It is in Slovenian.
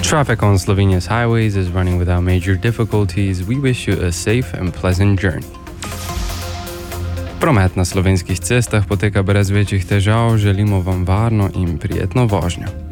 Traffic on Slovenia's highways is running without major difficulties. We wish you a safe and pleasant journey. Promet na slovenskih cestah poteka brez večjih težav. Želimo vam varno in prijetno vožnjo.